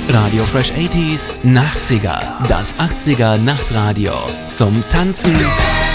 Radio Fresh 80s Nachtsinger, das 80er Nachtradio zum Tanzen